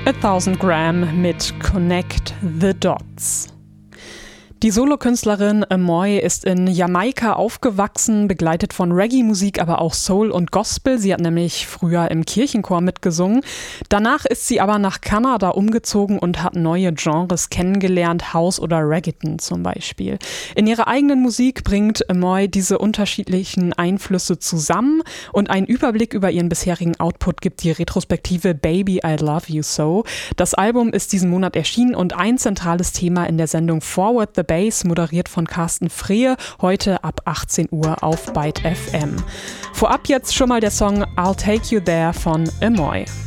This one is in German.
1000 Gram mit Connect the Dots. Die Solokünstlerin Amoy ist in Jamaika aufgewachsen, begleitet von Reggae-Musik, aber auch Soul und Gospel. Sie hat nämlich früher im Kirchenchor mitgesungen. Danach ist sie aber nach Kanada umgezogen und hat neue Genres kennengelernt, House oder Reggaeton zum Beispiel. In ihrer eigenen Musik bringt Amoy diese unterschiedlichen Einflüsse zusammen und einen Überblick über ihren bisherigen Output gibt die Retrospektive Baby, I Love You So. Das Album ist diesen Monat erschienen und ein zentrales Thema in der Sendung Forward the Bass, moderiert von Carsten Frehe, heute ab 18 Uhr auf Byte FM. Vorab jetzt schon mal der Song I'll Take You There von Amoy.